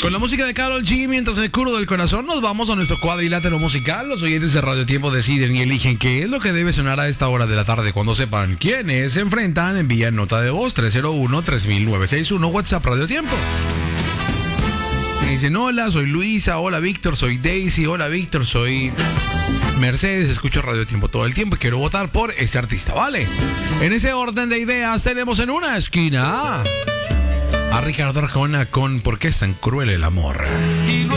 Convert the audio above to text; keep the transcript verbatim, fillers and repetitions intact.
Con la música de Karol G, mientras el curo del corazón, nos vamos a nuestro cuadrilátero musical. Los oyentes de Radio Tiempo deciden y eligen qué es lo que debe sonar a esta hora de la tarde. Cuando sepan quiénes se enfrentan, envían nota de voz tres cero uno, tres mil novecientos sesenta y uno, WhatsApp Radio Tiempo. Me dicen, hola, soy Luisa, hola Víctor, soy Daisy, hola Víctor, soy Mercedes, escucho Radio Tiempo todo el tiempo y quiero votar por ese artista, ¿vale? En ese orden de ideas tenemos en una esquina a Ricardo Arjona con ¿Por qué es tan cruel el amor?